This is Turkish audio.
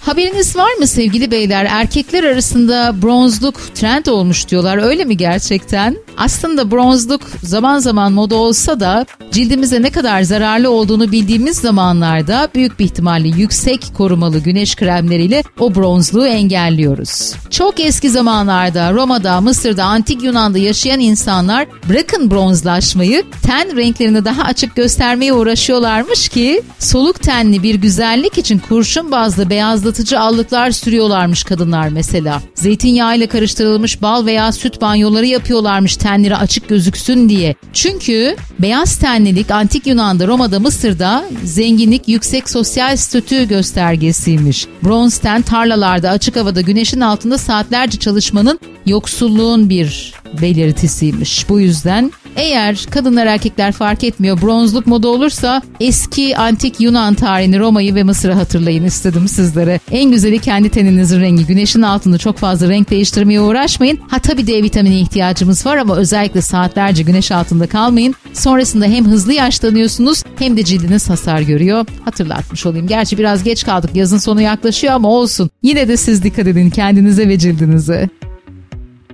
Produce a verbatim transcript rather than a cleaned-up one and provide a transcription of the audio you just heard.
Haberiniz var mı sevgili beyler? Erkekler arasında bronzluk trend olmuş diyorlar. Öyle mi gerçekten? Aslında bronzluk zaman zaman moda olsa da cildimize ne kadar zararlı olduğunu bildiğimiz zamanlarda büyük bir ihtimalle yüksek korumalı güneş kremleriyle o bronzluğu engelliyoruz. Çok eski zamanlarda Roma'da, Mısır'da, Antik Yunan'da yaşayan insanlar bırakın bronzlaşmayı, ten renklerini daha açık göstermeye uğraşıyorlarmış ki soluk tenli bir güzellik için kurşun bazlı beyazlatıcı allıklar sürüyorlarmış kadınlar mesela. Zeytinyağıyla karıştırılmış bal veya süt banyoları yapıyorlarmış tenleri açık gözüksün diye. Çünkü beyaz tenlilik Antik Yunan'da, Roma'da, Mısır'da zenginlik, yüksek sosyal statü göstergesiymiş. Bronz ten tarlalarda, açık havada, güneşin altında saatlerce çalışmanın yoksulluğun bir belirtisiymiş. Bu yüzden eğer kadınlar erkekler fark etmiyor bronzluk moda olursa eski antik Yunan tarihini, Roma'yı ve Mısır'ı hatırlayın istedim sizlere. En güzeli kendi teninizin rengi. Güneşin altında çok fazla renk değiştirmeye uğraşmayın. Ha tabii D vitamini ihtiyacımız var ama özellikle saatlerce güneş altında kalmayın. Sonrasında hem hızlı yaşlanıyorsunuz hem de cildiniz hasar görüyor. Hatırlatmış olayım. Gerçi biraz geç kaldık. Yazın sonu yaklaşıyor ama olsun. Yine de siz dikkat edin kendinize ve cildinize.